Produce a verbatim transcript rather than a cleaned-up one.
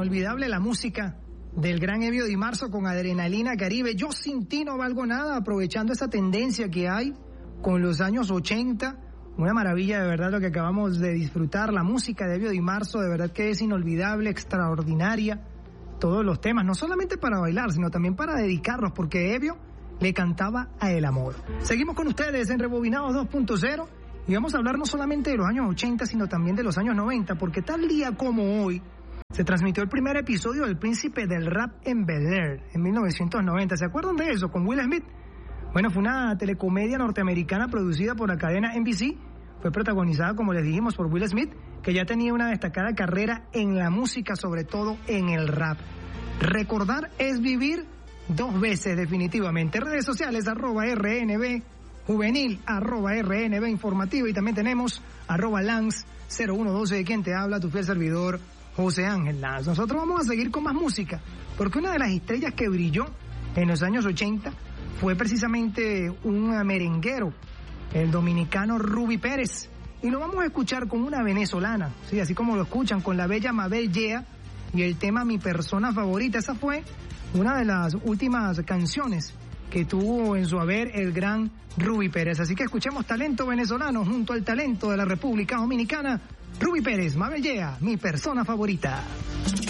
inolvidable la música del gran Evio Di Marzo con Adrenalina Caribe. Yo sin ti no valgo nada, aprovechando esa tendencia que hay con los años ochenta. Una maravilla de verdad lo que acabamos de disfrutar. La música de Evio Di Marzo de verdad que es inolvidable, extraordinaria. Todos los temas, no solamente para bailar, sino también para dedicarlos, porque Evio le cantaba a el amor. Seguimos con ustedes en Rebobinados dos punto cero y vamos a hablar no solamente de los años ochenta, sino también de los años noventa, porque tal día como hoy se transmitió el primer episodio del Príncipe del Rap en Bel Air en mil novecientos noventa. ¿Se acuerdan de eso? Con Will Smith. Bueno, fue una telecomedia norteamericana producida por la cadena N B C. Fue protagonizada, como les dijimos, por Will Smith, que ya tenía una destacada carrera en la música, sobre todo en el rap. Recordar es vivir dos veces, definitivamente. Redes sociales, arroba R N B Juvenil, arroba R N B Informativo, y también tenemos arroba Lance cero uno doce, de quien te habla, tu fiel servidor, José Ángel Lance. Nosotros vamos a seguir con más música, porque una de las estrellas que brilló en los años ochenta fue precisamente un merenguero, el dominicano Ruby Pérez, y lo vamos a escuchar con una venezolana, sí, así como lo escuchan, con la bella Mabel Yea y el tema Mi Persona Favorita. Esa fue una de las últimas canciones que tuvo en su haber el gran Ruby Pérez. Así que escuchemos talento venezolano junto al talento de la República Dominicana. Ruby Pérez, Mabel Yea, Mi Persona Favorita.